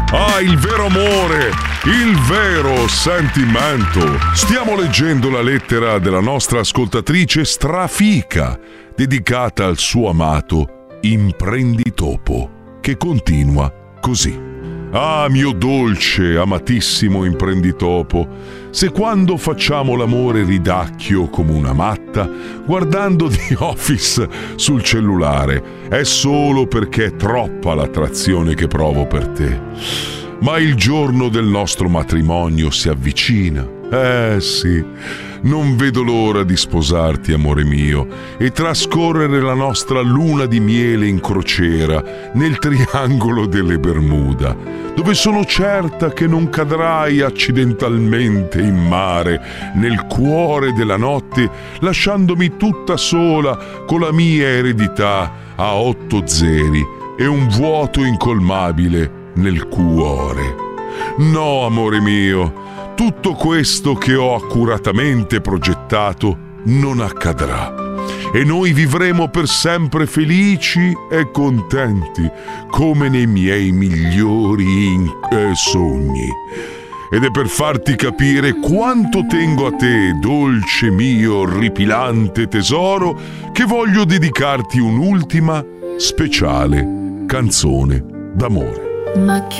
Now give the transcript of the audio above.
Ah, il vero amore, il vero sentimento. Stiamo leggendo la lettera della nostra ascoltatrice Strafica, dedicata al suo amato Imprenditopo, che continua così. Ah, mio dolce, amatissimo Imprenditopo, se quando facciamo l'amore ridacchio come una matta, guardando The Office sul cellulare, è solo perché è troppa l'attrazione che provo per te. Ma il giorno del nostro matrimonio si avvicina. Sì, non vedo l'ora di sposarti, amore mio, e trascorrere la nostra luna di miele in crociera nel triangolo delle Bermuda, dove sono certa che non cadrai accidentalmente in mare nel cuore della notte, lasciandomi tutta sola con la mia eredità a 8 zeri e un vuoto incolmabile nel cuore. No, amore mio, tutto questo che ho accuratamente progettato non accadrà e noi vivremo per sempre felici e contenti come nei miei migliori sogni. Ed è per farti capire quanto tengo a te, dolce mio orripilante tesoro, che voglio dedicarti un'ultima speciale canzone d'amore.